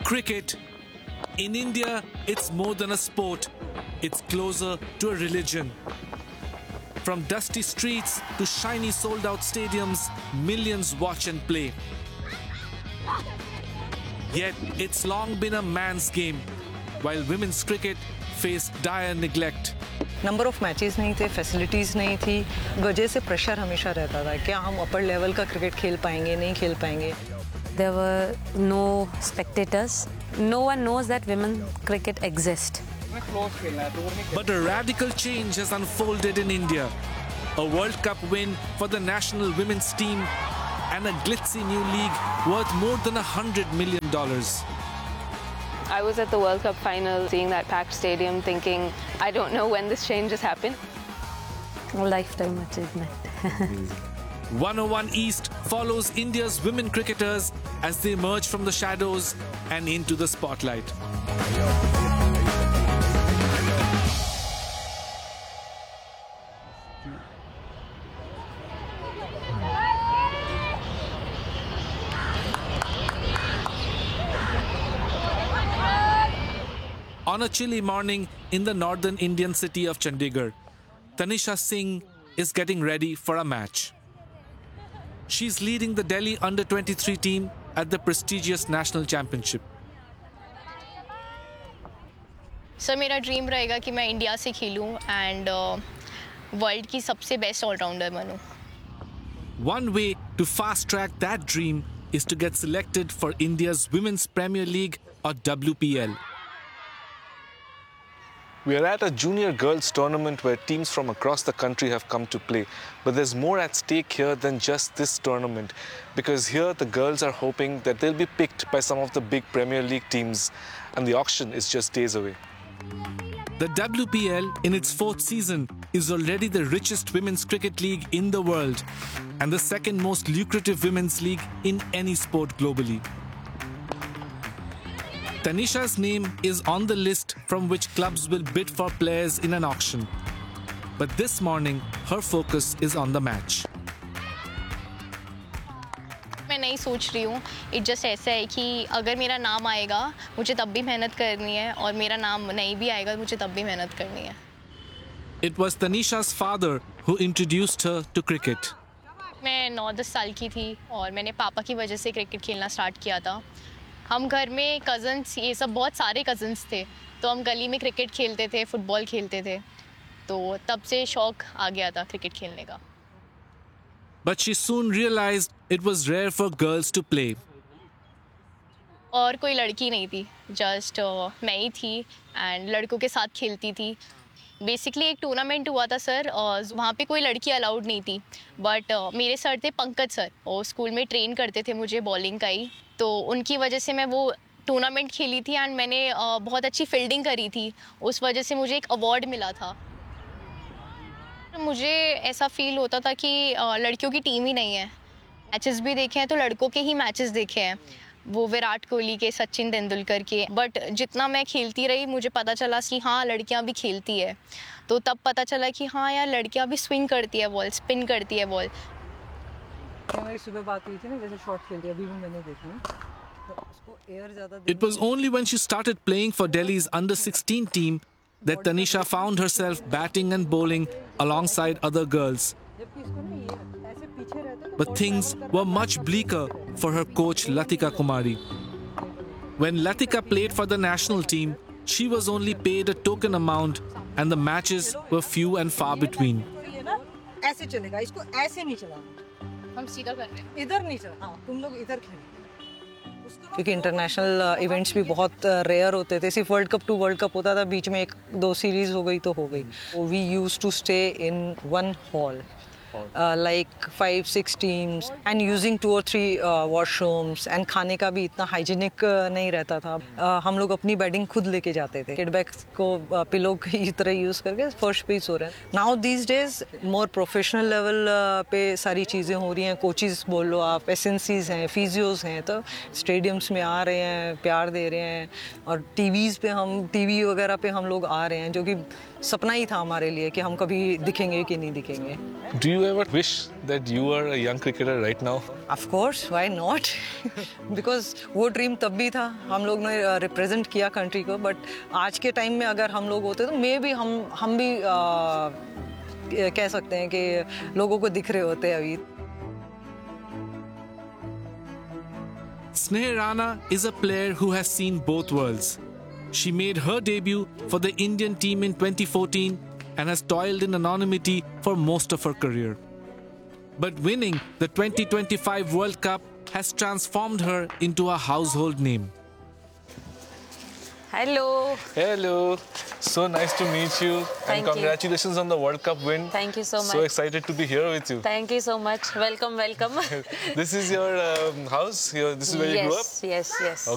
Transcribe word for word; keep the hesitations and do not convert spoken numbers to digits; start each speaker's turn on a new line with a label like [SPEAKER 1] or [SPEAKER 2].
[SPEAKER 1] Cricket. In India, it's more than a sport. It's closer to a religion. From dusty streets to shiny sold-out stadiums, millions watch and play. Yet, it's long been a man's game, while women's cricket face dire neglect.
[SPEAKER 2] Number of matches नहीं थे, facilities नहीं थी, वजह से pressure हमेशा रहता था क्या हम अपर लेवल का क्रिकेट खेल पाएंगे नहीं खेल पाएंगे.
[SPEAKER 3] There were no spectators. No one knows that women cricket exists.
[SPEAKER 1] But a radical change has unfolded in India. A World Cup win for the national women's team and a glitzy new league worth more than a hundred million dollars.
[SPEAKER 4] I was at the World Cup final, seeing that packed stadium, thinking, I don't know when this change has happened.
[SPEAKER 3] A lifetime achievement.
[SPEAKER 1] one oh one East follows India's women cricketers as they emerge from the shadows and into the spotlight. On a chilly morning in the northern Indian city of Chandigarh, Tanisha Singh is getting ready for a match. She's leading the Delhi under twenty-three team at the prestigious national championship.
[SPEAKER 5] Sir मेरा dream रहेगा कि मैं India से खेलूं and world की सबसे best allrounder बनूं.
[SPEAKER 1] One way to fast track that dream is to get selected for India's Women's Premier League or W P L.
[SPEAKER 6] We are at a junior girls tournament where teams from across the country have come to play. But there's more at stake here than just this tournament, because here the girls are hoping that they'll be picked by some of the big Premier League teams, and the auction is just days away.
[SPEAKER 1] The W P L, in its fourth season, is already the richest women's cricket league in the world and the second most lucrative women's league in any sport globally. Tanisha's name is on the list from which clubs will bid for players in an auction. But this morning, her focus is on the match.
[SPEAKER 5] मैं नहीं सोच रही हूँ. It just ऐसा है कि अगर मेरा नाम आएगा मुझे तब भी मेहनत करनी है और मेरा नाम नहीं भी आएगा मुझे तब भी मेहनत करनी है.
[SPEAKER 1] It was Tanisha's father who introduced her to cricket.
[SPEAKER 5] मैं नौ दस साल की थी और मैंने पापा की वजह से क्रिकेट खेलना स्टार्ट किया था. हम घर में कज़न्स ये सब बहुत सारे कज़न्स थे तो हम गली में क्रिकेट खेलते थे, फुटबॉल खेलते थे, तो तब से शौक आ गया था क्रिकेट खेलने का.
[SPEAKER 1] But she soon realized it was rare for girls to play.
[SPEAKER 5] और कोई लड़की नहीं थी, जस्ट uh, मैं ही थी एंड लड़कों के साथ खेलती थी. बेसिकली एक टूर्नामेंट हुआ था सर और वहाँ पे कोई लड़की अलाउड नहीं थी. बट uh, मेरे सर थे पंकज सर और स्कूल में ट्रेन करते थे मुझे बॉलिंग का ही, तो उनकी वजह से मैं वो टूर्नामेंट खेली थी एंड मैंने uh, बहुत अच्छी फील्डिंग करी थी. उस वजह से मुझे एक अवार्ड मिला था. मुझे ऐसा फील होता था कि uh, लड़कियों की टीम ही नहीं है. मैचेस भी देखे हैं तो लड़कों के ही मैचेस देखे हैं, वो विराट कोहली के, सचिन तेंदुलकर के. बट जितना मैं खेलती रही मुझे पता चला कि हाँ लड़कियां भी खेलती है, तो तब पता चला कि हाँ यार लड़कियां भी स्विंग करती है बॉल, स्पिन करती है बॉल.
[SPEAKER 2] हमारी सुबह बात हुई थी ना जैसे शॉट खेलती है अभी भी मैंने देखा ना तो उसको एयर ज़्यादा.
[SPEAKER 1] It was only when she started playing for Delhi's under sixteen team that Tanisha found herself batting and bowling alongside other girls. But things were much bleaker for her coach Latika Kumari. When Latika played for the national team, she was only paid a token amount and the matches were few and far between.
[SPEAKER 2] ऐसे चलेगा, इसको ऐसे नहीं चलाना.
[SPEAKER 5] हम सीधा कर रहे हैं.
[SPEAKER 2] इधर नहीं चला. हाँ तुम लोग इधर खेलो. क्योंकि इंटरनेशनल इवेंट्स भी बहुत रेयर होते थे. सिर्फ world cup to world cup होता था, बीच में एक दो सीरीज हो गई तो हो गई. We used to stay in one hall like five six teams and using to और थ्री वॉशरूम्स एंड खाने का भी इतना हाइजीनिक नहीं रहता था. uh, हम लोग अपनी बेडिंग खुद लेके जाते थे. किड बैग्स को पिलो uh, की तरह यूज़ करके फर्श पे ही सो रहे हैं. Now these days more professional level पे सारी चीज़ें हो रही हैं. कोचेस बोल लो आप, एसेंसीज हैं, फिजियोज हैं, तो स्टेडियम्स में आ रहे हैं, प्यार दे रहे हैं और टीवीज़ पे हम टीवी वगैरह पे हम लोग आ रहे हैं, जो कि सपना ही था हमारे लिए कि हम कभी दिखेंगे कि नहीं दिखेंगे.
[SPEAKER 6] Do you ever wish that you were a young cricketer right now?
[SPEAKER 2] Of course, why not? Because वो ड्रीम तब भी था, हम लोग ने रिप्रेजेंट किया कंट्री को, बट आज के टाइम में अगर हम लोग होते तो मे भी हम हम भी uh, कह सकते हैं कि लोगों को दिख रहे होते अभी.
[SPEAKER 1] Sneha Rana is a player who has seen both worlds. She made her debut for the Indian team in twenty fourteen and has toiled in anonymity for most of her career. But winning the twenty twenty-five World Cup has transformed her into a household name.
[SPEAKER 3] Hello.
[SPEAKER 6] Hello. So nice to meet you.
[SPEAKER 3] Thank
[SPEAKER 6] and congratulations
[SPEAKER 3] you.
[SPEAKER 6] on the World Cup win.
[SPEAKER 3] Thank you so much.
[SPEAKER 6] So excited to be here with you.
[SPEAKER 3] Thank you so much. Welcome, welcome.
[SPEAKER 6] This is your um, house? Your, this is where
[SPEAKER 3] yes,
[SPEAKER 6] you grew up?
[SPEAKER 3] Yes, yes, yes.